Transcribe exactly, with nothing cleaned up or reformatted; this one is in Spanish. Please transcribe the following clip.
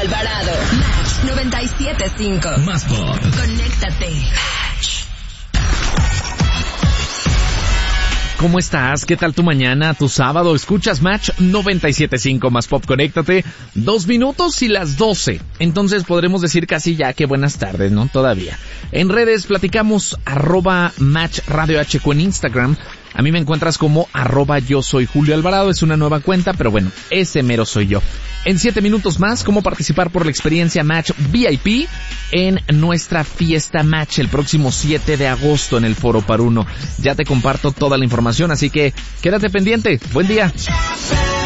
Alvarado. Match noventa y siete punto cinco. Más pop. Conéctate. Match. ¿Cómo estás? ¿Qué tal tu mañana, tu sábado? Escuchas Match noventa y siete punto cinco Más Pop, conéctate. Dos minutos y las doce. Entonces podremos decir casi ya que buenas tardes, ¿no? Todavía. En redes platicamos arroba Match Radio H Q en Instagram. A mí me encuentras como arroba yo soy Julio Alvarado. Es una nueva cuenta, pero bueno, ese mero soy yo. En siete minutos más, cómo participar por la experiencia Match V I P en nuestra fiesta Match el próximo siete de agosto en el Foro Paruno. Ya te comparto toda la información, así que quédate pendiente. Buen día.